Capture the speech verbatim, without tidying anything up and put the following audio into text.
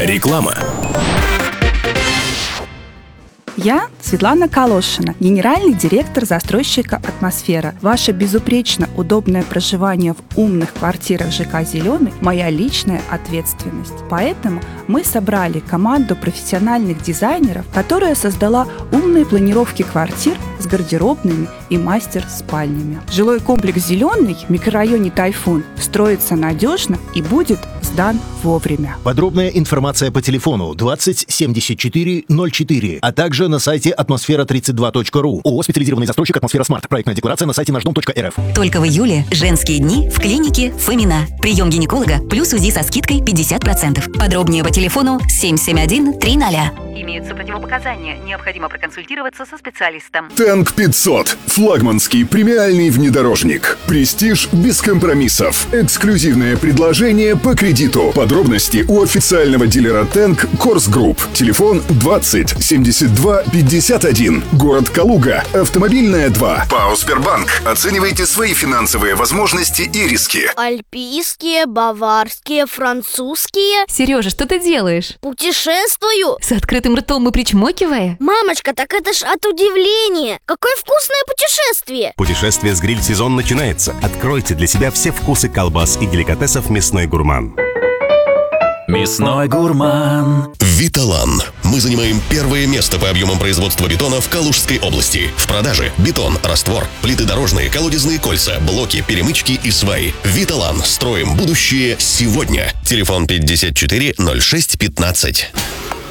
Реклама. Я Светлана Калошина, генеральный директор застройщика «Атмосфера». Ваше безупречно удобное проживание в умных квартирах ЖК «Зеленый» – моя личная ответственность. Поэтому мы собрали команду профессиональных дизайнеров, которая создала умные планировки квартир с гардеробными и мастер-спальнями. Жилой комплекс «Зеленый» в микрорайоне «Тайфун» строится надежно и будет сдан вовремя. Подробная информация по телефону двадцать семьдесят четыре ноль четыре, а также на сайте атмосфера тридцать два точка ру. ООО «Специализированный застройщик «Атмосфера Смарт». Проектная декларация на сайте наш дом точка эр эф. Только в июле женские дни в клинике Фомина. Прием гинеколога плюс УЗИ со скидкой пятьдесят процентов. Подробнее по телефону семь семь один три ноль. Имеются противопоказания. Необходимо проконсультироваться со специалистом. Тэнк пятьсот. Флагманский премиальный внедорожник. Престиж без компромиссов. Эксклюзивное предложение по кредиту. Подробности у официального дилера Тэнк Корс Групп. Телефон двадцать семьдесят два пятьдесят один. Город Калуга. Автомобильная два. ПАО Сбербанк. Оценивайте свои финансовые возможности и риски. Альпийские, баварские, французские. Сережа, что ты делаешь? Путешествую. С открытым ртом и причмокивая? Мамочка, так это ж от удивления. Какое вкусное путешествие. Путешествие с гриль-сезон начинается. Откройте для себя все вкусы колбас и деликатесов «Мясной гурман». Мясной гурман. Виталан. Мы занимаем первое место по объемам производства бетона в Калужской области. В продаже бетон, раствор, плиты дорожные, колодезные кольца, блоки, перемычки и сваи. Виталан. Строим будущее сегодня. Телефон пятьдесят четыре ноль шесть пятнадцать.